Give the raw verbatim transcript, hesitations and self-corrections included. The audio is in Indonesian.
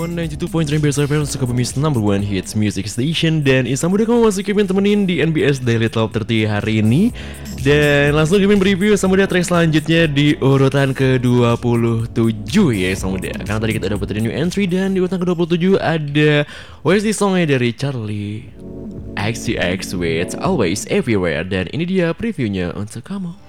on sembilan puluh dua point tiga Best F M, Sukabumi's number one hits music station. Dan Isa muda kamu masih Kevin temenin di N B S Daily Top tiga puluh hari ini. Dan langsung Kevin mereview Isa muda track selanjutnya di urutan ke dua puluh tujuh ya Isa muda. Karena tadi kita dapat new entry dan di urutan ke dua puluh tujuh ada O S T songnya dari Charlie X C X with Always Everywhere. Dan ini dia previewnya untuk kamu.